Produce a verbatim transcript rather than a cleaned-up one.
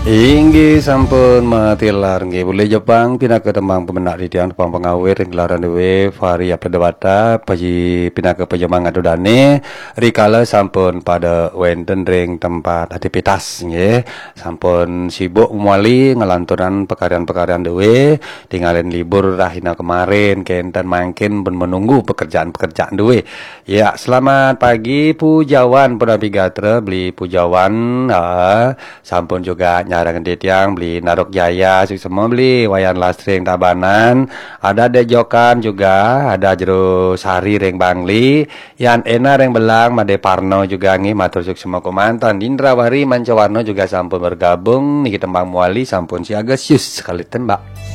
Inggih sampun matilar nggih boleh Jepang pinaka tembang pemenak di tiang tepang pengawir ing gelaran dewe Varia Perdebata paji pinaka pejamang adodane rikala sampun pada wenten ring tempat aktivitas nggih sampun sibuk muali ngelanturan pekaryan-pekaryan dewe tinggalin libur rahina kemarin kenten mangkin pun menunggu pekerjaan-pekerjaan dewe ya. Selamat pagi pujawan Punapi Gatra beli pujawan uh, sampun juga nyarangan tiang beli Narok Jaya sih semua beli Wayan Lastring Tabanan ada Dejokan juga ada Jero Sari Reng Bangli Yan Ena Reng Belang Made Parno juga nih matur suk semua komantan Indrawari Mancawarno juga sampun bergabung niki tembang muali sampun siaga sius sekali tembak.